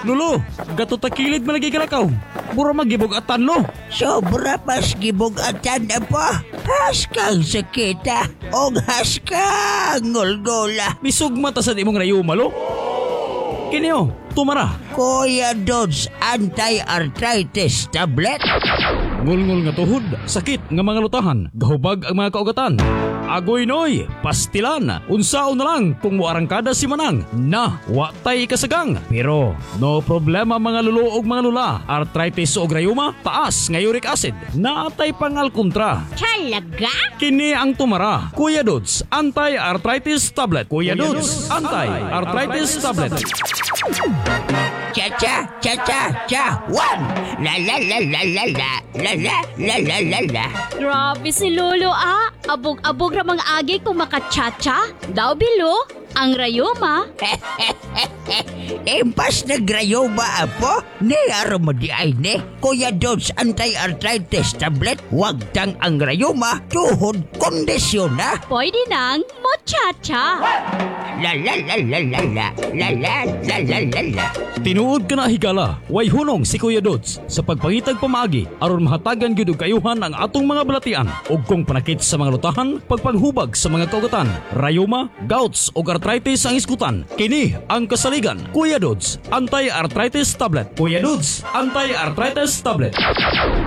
Lulo, gato takilid malagi kalakaw. Mura magibog atan lo. Sobra pas gibugatan na po. Haskang sakita. Og haskang ngolgola. Bisugma ta sa imong rayuma lo. Kinyo, tumara. Kuya Dodds anti-arthritis tablet. Ngul-ngul nga tuhod, sakit nga mga lutahan, gahubag ang mga kaugatan. Agoy noy, pastilan, unsaon na lang kung muarangkada si Manang na watay kasagang. Pero no problema mga lulo og mga lula, arthritis o rayuma, taas nga uric acid, naatay pangal kontra. Talaga? Kini ang tumara, Kuya Dodds anti-arthritis tablet. Kuya Dodds anti-arthritis tablet. Cha-cha, cha-cha-cha, one. La-la-la-la-la-la. Grabe si Lolo Abog-abog ra mga agi kung makatsacha. Daw bilo, ang rayuma. Impas nagrayoma apo, ni mo di ay ne. Kuya Dodds anti-arthritis tablet, wag tang ang rayoma, tuhod kondisyon na. Pwede nang mochacha. La-la-la-la-la-la. Tinuod ka na higala, way hunong si Kuya Dodds sa pagpangitag pamagi aron mahatagan gyud og kayuhan ang atong mga balatian ug kung panakit sa mga lutahan, pagpanghubag sa mga kaugatan, rayuma, gouts ug arthritis ang iskutan. Kini ang kasaligan, Kuya Dodds anti-arthritis tablet. Kuya Dodds anti-arthritis tablet.